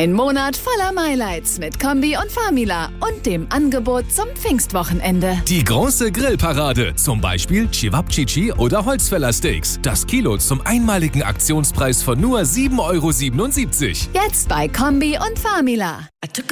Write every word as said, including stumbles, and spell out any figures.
Ein Monat voller Highlights mit Kombi und Famila und dem Angebot zum Pfingstwochenende. Die große Grillparade, zum Beispiel Cevapcici oder Holzfäller Steaks. Das Kilo zum einmaligen Aktionspreis von nur sieben Euro siebenundsiebzig. Jetzt bei Kombi und Famila.